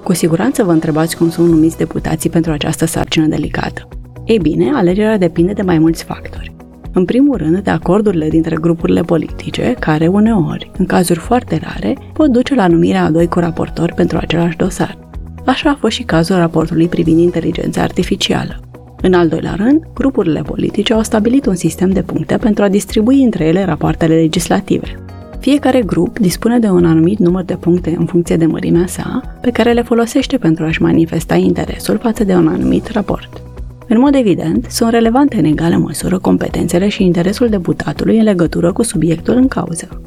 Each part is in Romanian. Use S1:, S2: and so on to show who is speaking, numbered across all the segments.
S1: Cu siguranță vă întrebați cum sunt numiți deputații pentru această sarcină delicată. Ei bine, alegerea depinde de mai mulți factori. În primul rând, de acordurile dintre grupurile politice, care uneori, în cazuri foarte rare, pot duce la numirea a 2 coraportori pentru același dosar. Așa a fost și cazul raportului privind inteligența artificială. În al doilea rând, grupurile politice au stabilit un sistem de puncte pentru a distribui între ele rapoartele legislative. Fiecare grup dispune de un anumit număr de puncte în funcție de mărimea sa, pe care le folosește pentru a-și manifesta interesul față de un anumit raport. În mod evident, sunt relevante în egală măsură competențele și interesul deputatului în legătură cu subiectul în cauză.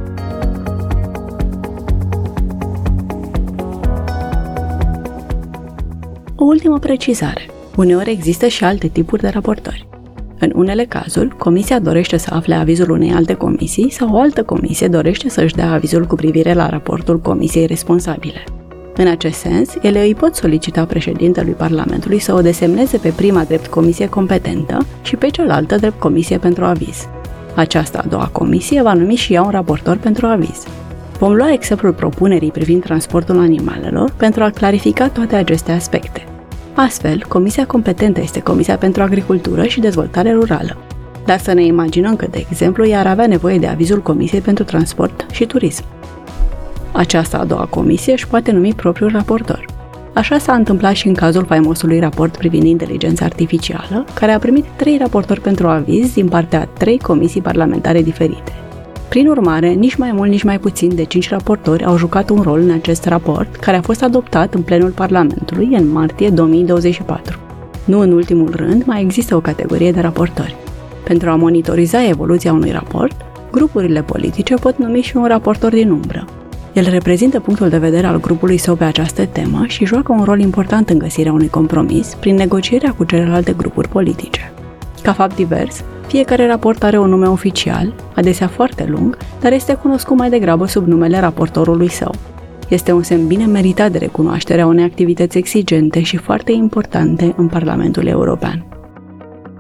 S1: O ultimă precizare. Uneori există și alte tipuri de raportori. În unele cazuri, comisia dorește să afle avizul unei alte comisii sau o altă comisie dorește să-și dea avizul cu privire la raportul comisiei responsabile. În acest sens, ele îi pot solicita președintelui Parlamentului să o desemneze pe prima drept comisie competentă și pe cealaltă drept comisie pentru aviz. Această a doua comisie va numi și ea un raportor pentru aviz. Vom lua exemplul propunerii privind transportul animalelor pentru a clarifica toate aceste aspecte. Astfel, comisia competentă este Comisia pentru Agricultură și Dezvoltare Rurală. Dar să ne imaginăm că, de exemplu, ea ar avea nevoie de avizul Comisiei pentru Transport și Turism. Aceasta a doua comisie își poate numi propriul raportor. Așa s-a întâmplat și în cazul faimosului raport privind inteligența artificială, care a primit 3 raportori pentru aviz din partea a 3 comisii parlamentare diferite. Prin urmare, nici mai mult, nici mai puțin de 5 raportori au jucat un rol în acest raport, care a fost adoptat în plenul Parlamentului în martie 2024. Nu în ultimul rând, mai există o categorie de raportori. Pentru a monitoriza evoluția unui raport, grupurile politice pot numi și un raportor din umbră. El reprezintă punctul de vedere al grupului său pe această temă și joacă un rol important în găsirea unui compromis prin negocierea cu celelalte grupuri politice. Ca fapt divers, fiecare raport are un nume oficial, adesea foarte lung, dar este cunoscut mai degrabă sub numele raportorului său. Este un semn bine meritat de recunoaștere a unei activități exigente și foarte importante în Parlamentul European.